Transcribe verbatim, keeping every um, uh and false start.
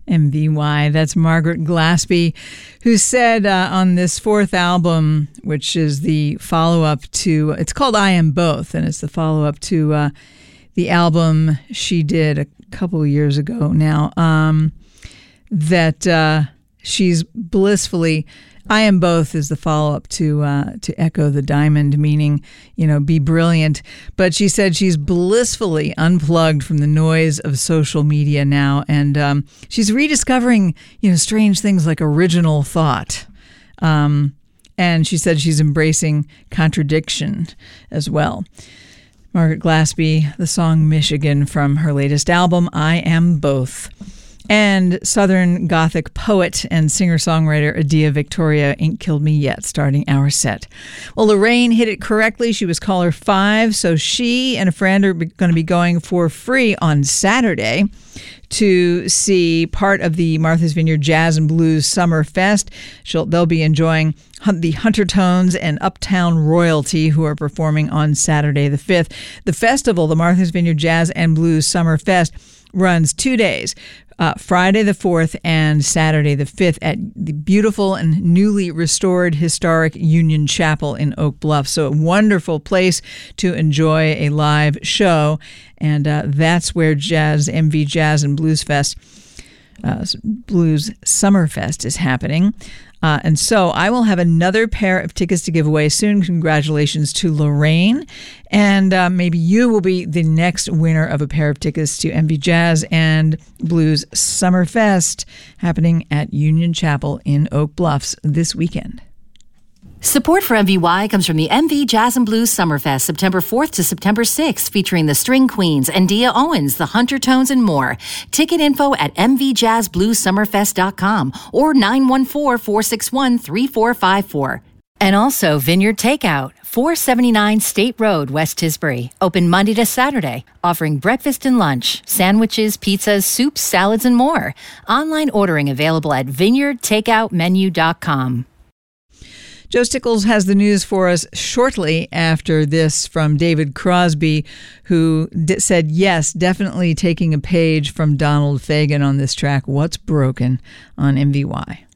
M V Y. That's Margaret Glaspie, who said uh, on this fourth album, which is the follow-up to, it's called I Am Both, and it's the follow-up to uh, the album she did a couple of years ago now, um, that uh, she's blissfully, I Am Both is the follow-up to uh, to Echo the Diamond, meaning, you know, be brilliant. But she said she's blissfully unplugged from the noise of social media now, and um, she's rediscovering, you know, strange things like original thought. Um, and she said she's embracing contradiction as well. Margaret Glaspie, the song Michigan from her latest album, I Am Both. And Southern Gothic poet and singer-songwriter Adia Victoria, Ain't Killed Me Yet, starting our set. Well, Lorraine hit it correctly. She was caller five, so she and a friend are going to be going for free on Saturday to see part of the Martha's Vineyard Jazz and Blues Summer Fest. She'll, they'll be enjoying the Hunter Tones and Uptown Royalty, who are performing on Saturday the fifth. The festival, the Martha's Vineyard Jazz and Blues Summer Fest, runs two days, uh, Friday the fourth and Saturday the fifth at the beautiful and newly restored historic Union Chapel in Oak Bluff. So a wonderful place to enjoy a live show. And uh, that's where Jazz, M V Jazz and Blues Fest, uh, Blues Summer Fest is happening. Uh, and so I will have another pair of tickets to give away soon. Congratulations to Lorraine. And uh, maybe you will be the next winner of a pair of tickets to M V Jazz and Blues Summer Fest happening at Union Chapel in Oak Bluffs this weekend. Support for M V Y comes from the M V Jazz and Blues Summerfest, September fourth to September sixth, featuring the String Queens, Andia Owens, the Hunter Tones, and more. Ticket info at m v jazz blues summerfest dot com or nine one four, four six one, three four five four. And also Vineyard Takeout, four seventy-nine State Road, West Tisbury. Open Monday to Saturday, offering breakfast and lunch, sandwiches, pizzas, soups, salads, and more. Online ordering available at vineyard takeout menu dot com. Joe Stickles has the news for us shortly after this from David Crosby, who d- said, yes, definitely taking a page from Donald Fagen on this track, What's Broken, on M V Y.